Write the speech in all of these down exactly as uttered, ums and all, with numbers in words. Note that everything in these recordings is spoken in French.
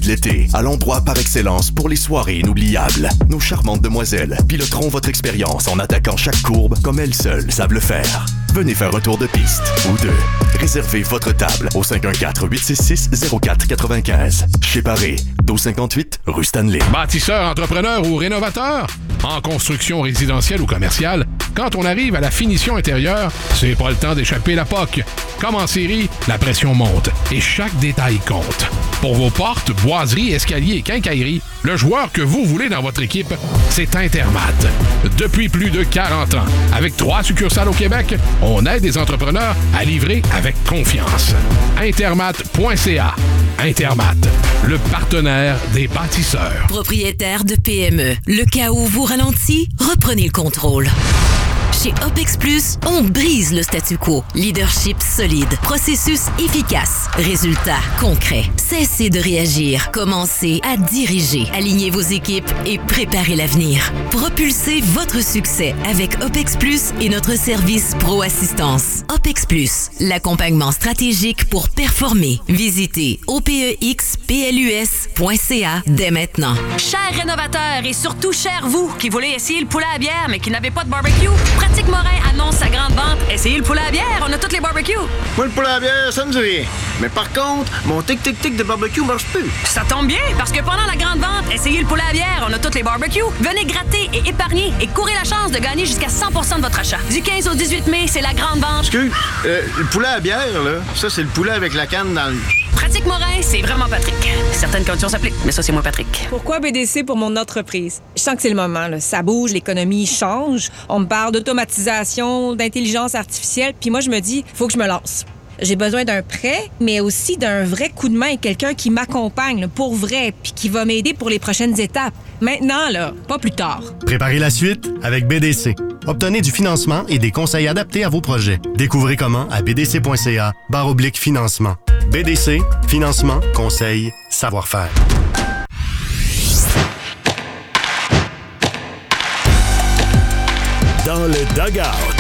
de l'été, à l'endroit par excellence pour les soirées inoubliables. Nos charmantes demoiselles piloteront votre expérience en attaquant chaque courbe comme elles seules savent le faire. Venez faire un tour de piste ou deux. Réservez votre table au cinq un quatre, huit six six, zéro quatre neuf cinq. Chez Paré, douze cinquante-huit, rue Stanley. Bâtisseur, entrepreneur ou rénovateur? En construction résidentielle ou commerciale, quand on arrive à la finition intérieure, c'est pas le temps d'échapper la P O C. Comme en série, la pression monte et chaque détail compte. Pour vos portes, boiseries, escaliers et quincailleries, le joueur que vous voulez dans votre équipe, c'est Intermat. Depuis plus de quarante ans, avec trois succursales au Québec, on aide les entrepreneurs à livrer avec confiance. Intermat point c a. Intermat, le partenaire des bâtisseurs. Propriétaire de P M E, le cas où vous ralentit, reprenez le contrôle. Chez OPEX Plus, on brise le statu quo. Leadership solide, processus efficace, résultats concrets. Cessez de réagir, commencez à diriger. Alignez vos équipes et préparez l'avenir. Propulsez votre succès avec OPEX Plus et notre service Pro Assistance. OPEX Plus, l'accompagnement stratégique pour performer. Visitez o p e x p l u s point c a dès maintenant. Chers rénovateurs et surtout chers vous qui voulez essayer le poulet à bière mais qui n'avez pas de barbecue, Pratique Morin annonce sa grande vente. Essayez le poulet à bière, on a toutes les barbecues. Moi, le poulet à bière, ça me dit rien. Mais par contre, mon tic-tic-tic de barbecue marche plus. Ça tombe bien, parce que pendant la grande vente, essayez le poulet à bière, on a toutes les barbecues. Venez gratter et épargner et courez la chance de gagner jusqu'à cent pour cent de votre achat. Du quinze au dix-huit mai, c'est la grande vente. Excuse, euh, le poulet à bière, là, ça, c'est le poulet avec la canne dans le... Pratique Morin, c'est vraiment Patrick. Certaines conditions s'appliquent, mais ça, c'est moi, Patrick. Pourquoi B D C pour mon entreprise? Je sens que c'est le moment, là. Ça bouge, l'économie change. On me parle d'automatisation, d'intelligence artificielle, puis moi, je me dis, faut que je me lance. J'ai besoin d'un prêt, mais aussi d'un vrai coup de main, quelqu'un qui m'accompagne, là, pour vrai, puis qui va m'aider pour les prochaines étapes. Maintenant, là, pas plus tard. Préparez la suite avec B D C. Obtenez du financement et des conseils adaptés à vos projets. Découvrez comment à b d c point c a barre oblique financement. B D C, financement, conseil, savoir-faire. Dans le dugout.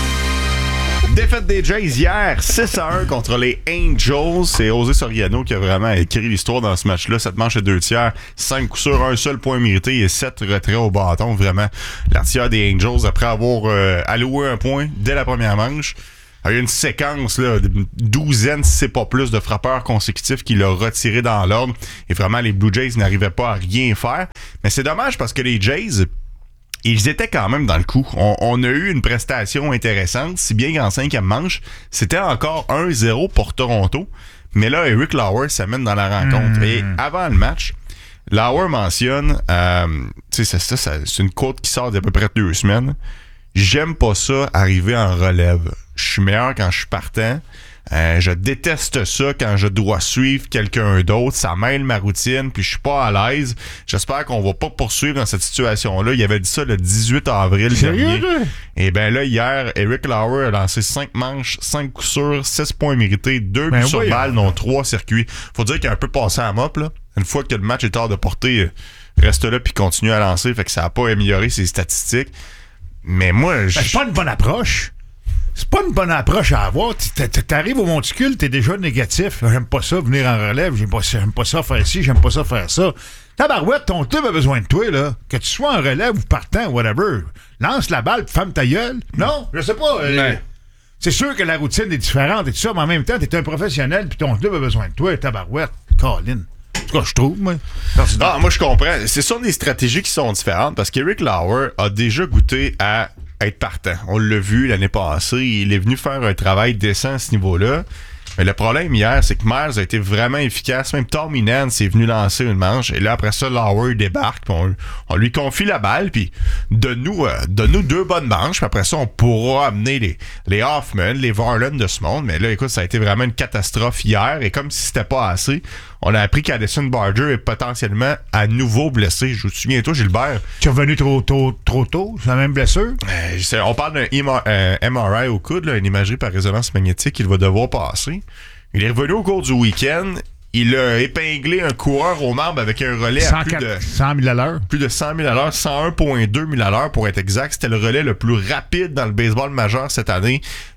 Défaite des Jays hier, six à un contre les Angels. C'est José Soriano qui a vraiment écrit l'histoire dans ce match-là. Cette manche et deux tiers, cinq coups sur un seul point mérité et sept retraits au bâton. Vraiment, l'artilleur des Angels, après avoir euh, alloué un point dès la première manche, il y a eu une séquence, là, d'une douzaine, si c'est pas plus, de frappeurs consécutifs qui l'a retiré dans l'ordre. Et vraiment, les Blue Jays n'arrivaient pas à rien faire. Mais c'est dommage parce que les Jays... ils étaient quand même dans le coup. On, on a eu une prestation intéressante, si bien qu'en cinquième manche, c'était encore un zéro pour Toronto. Mais là, Eric Lauer s'amène dans la rencontre. Mmh. Et avant le match, Lauer mentionne, euh, tu sais, ça, ça, c'est une quote qui sort d'à peu près deux semaines. J'aime pas ça arriver en relève. Je suis meilleur quand je suis partant. Euh, je déteste ça quand je dois suivre quelqu'un d'autre. Ça mêle ma routine, puis je suis pas à l'aise. J'espère qu'on va pas poursuivre dans cette situation-là. Il avait dit ça le dix-huit avril dernier. Et bien là, hier, Eric Lauer a lancé cinq manches, cinq coups sûrs, six points mérités, deux buts sur balle, dont trois circuits. Faut dire qu'il a un peu passé à mop, là. Une fois que le match est hors de portée, reste là puis continue à lancer. Fait que ça a pas amélioré ses statistiques. Mais moi, je... Ben, c'est pas une bonne approche. C'est pas une bonne approche à avoir. T'arrives au monticule, t'es déjà négatif. J'aime pas ça, venir en relève. J'aime pas, j'aime pas ça faire ci, j'aime pas ça faire ça. Tabarouette, ton club a besoin de toi, là. Que tu sois en relève ou partant, whatever. Lance la balle, ferme ta gueule. Non, je sais pas. Euh, ouais. C'est sûr que la routine est différente et tout ça, mais en même temps, t'es un professionnel puis ton club a besoin de toi. Tabarouette, Colin. En tout cas, je trouve, moi. Ah, moi, je comprends. Ce sont des stratégies qui sont différentes parce qu'Eric Lauer a déjà goûté à être partant. On l'a vu l'année passée. Il est venu faire un travail décent à ce niveau-là. Mais le problème hier, c'est que Myers a été vraiment efficace. Même Tommy Nance est venu lancer une manche. Et là, après ça, Lauer débarque. On, on lui confie la balle. Puis donne-nous, euh, donne-nous deux bonnes manches. Puis après ça, on pourra amener les, les Hoffman, les Varland de ce monde. Mais là, écoute, ça a été vraiment une catastrophe hier. Et comme si c'était pas assez, on a appris qu'Addison Barger est potentiellement à nouveau blessé. Je me souviens, toi, Gilbert. Tu es revenu trop tôt, trop tôt? C'est la même blessure? Euh, sais, on parle d'un M R I au coude, là, une imagerie par résonance magnétique qu'il va devoir passer. Il est revenu au cours du week-end. Il a épinglé un coureur au marbre avec un relais à plus de cent mille à l'heure. Plus de cent mille à l'heure, cent un virgule deux mille à l'heure pour être exact. C'était le relais le plus rapide dans le baseball majeur cette année.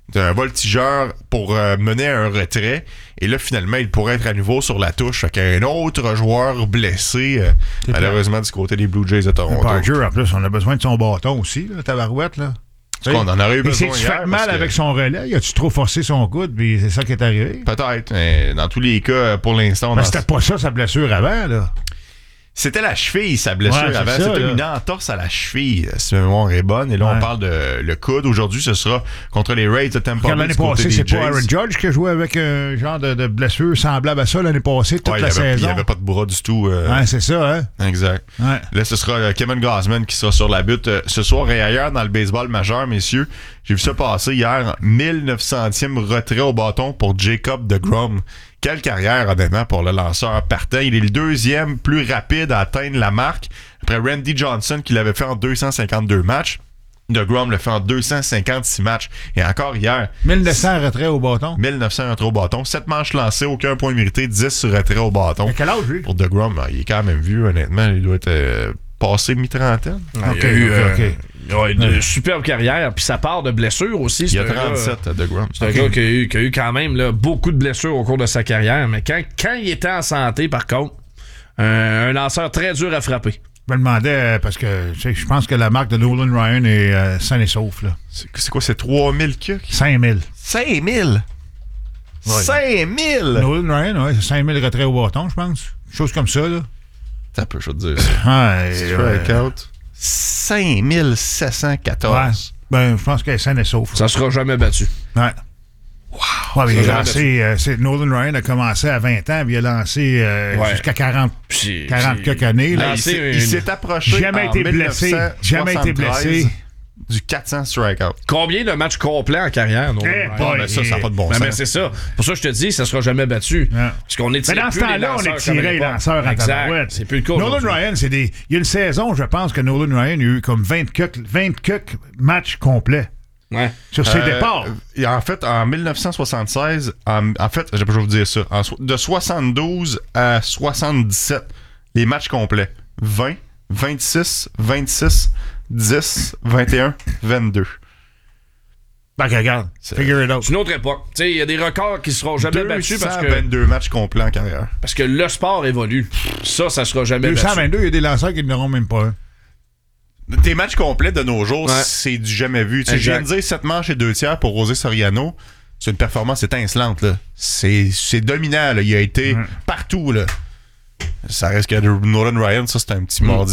d'un voltigeur pour euh, mener un retrait. Et là, finalement, il pourrait être à nouveau sur la touche. Fait qu'un autre joueur blessé, euh, malheureusement, du côté des Blue Jays de Toronto. Parker, en plus, on a besoin de son bâton aussi, là, tabarouette, là. Parce qu'on en aurait eu besoin hier. Il s'est fait mal avec son relais. As-tu trop forcé son coude, puis c'est ça qui est arrivé? Peut-être, mais dans tous les cas, pour l'instant... Mais dans... c'était pas ça, sa blessure avant, là. C'était la cheville, sa blessure ouais, avant. Ça, C'était là. une entorse à la cheville, si ma mémoire est bonne. Et là, ouais. on parle de le coude. Aujourd'hui, ce sera contre les Rays de Tampa Bay. L'année du côté passée, des c'est Jays. pas Aaron Judge qui a joué avec un genre de, de blessure semblable à ça l'année passée, toute ouais, la il avait, saison. Il n'y avait pas de bras du tout. Euh... Ouais, c'est ça, hein? Exact. Ouais. Là, ce sera euh, Kevin Gausman qui sera sur la butte euh, ce soir et ailleurs dans le baseball majeur, messieurs. J'ai vu ça passer hier. mille neuf centième retrait au bâton pour Jacob deGrom. Quelle carrière, honnêtement, pour le lanceur partant. Il est le deuxième plus rapide à atteindre la marque. Après Randy Johnson, qui l'avait fait en deux cent cinquante-deux matchs. deGrom le fait en deux cent cinquante-six matchs. Et encore hier... mille neuf cents retraits au bâton. mille neuf cents retraits au bâton. sept manches lancées, aucun point mérité, dix retraits au bâton. À quel âge, lui? Pour deGrom, il est quand même vieux, honnêtement. Il doit être euh, passé mi-trentaine. Ah, OK, il a eu, OK, euh, OK. Il a une ouais. superbe carrière, puis ça part de blessures aussi. Il y a un trente-sept gars, à deGrom. C'est okay. un gars qui a, eu, qui a eu quand même là, beaucoup de blessures au cours de sa carrière, mais quand, quand il était en santé, par contre, euh, un lanceur très dur à frapper. Je me demandais, euh, parce que je pense que la marque de Nolan Ryan est euh, sain et sauf. Là. C'est, c'est quoi, c'est trois mille cucs? cinq mille. cinq mille? Ouais. cinq mille? Nolan Ryan, oui, c'est cinq mille retraits au bâton, je pense. Chose comme ça, là. T'as peu, je veux te dire ça. Ouais, Strikeout. Euh, cinq mille sept cent quatorze. Ouais. Ben, je pense qu'elle est saine et sauf. Ça sera jamais battu. Ouais. Wow. Ouais, il a lancé, euh, c'est, Nolan Ryan a commencé à vingt ans, puis il a lancé euh, ouais. jusqu'à quarante, quarante quelques années. Là. Il, s'est, il s'est approché jamais en été blessé. Jamais été blessé. Du quatre cents strikeout. Combien de matchs complets en carrière? Non? Eh, bon, ben ça, ça n'a pas de bon ben, sens. Ben, c'est ça. Pour ça que je te dis, ça ne sera jamais battu. Yeah. Parce qu'on est Mais dans ce temps-là, on est tiré les lanceurs à tabarouette. C'est plus le cas. Nolan Ryan, c'est des. Il y a une saison, je pense que Nolan Ryan a eu comme vingt quelques matchs complets. Ouais. Sur ses euh, départs. En fait, en dix-neuf cent soixante-seize, en, en fait, je vais vous dire ça, en, de soixante-douze à soixante-dix-sept, les matchs complets. vingt, vingt-six, vingt-six, dix, vingt et un, vingt-deux. Ben, regarde, c'est, figure it out. C'est une autre époque. Tu sais, il y a des records qui seront jamais battus parce que... deux cent vingt-deux matchs complets en carrière. Parce que le sport évolue. Ça, ça sera jamais deux cent vingt-deux, battu. Il y a des lanceurs qui n'auront même pas un. Tes matchs complets de nos jours, ouais. c'est du jamais vu. Tu sais, je viens de dire sept manches et deux tiers pour José Soriano. C'est une performance étincelante. Là. C'est, c'est dominant. Là. Il a été mmh. partout. Là. Ça reste que Nolan Ryan, ça, c'est un petit mardi.